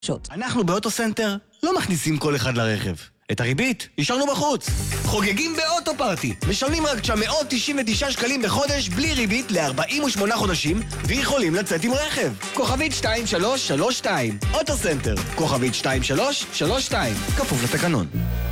אנחנו באוטוסנטר לא מכניסים כל אחד לרכב. את הריבית השארנו בחוץ. חוגגים באוטו פארטי. משלמים רק 999 שקלים בחודש בלי ריבית ל-48 חודשים ויכולים לצאת עם רכב. כוכבית 2332. אוטוסנטר. כוכבית 2332. כפוף לתקנון.